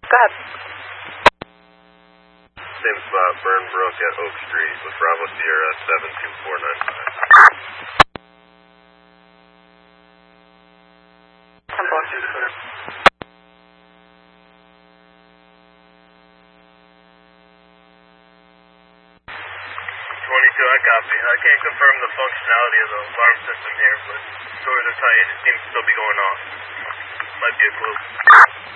Go ahead. Same spot, Burn Brook at Oak Street with Bravo Sierra 72495. Temple. 22, I copy. I can't confirm the functionality of the alarm system here, but stories are telling you it seems to still be going off. Might be a clue.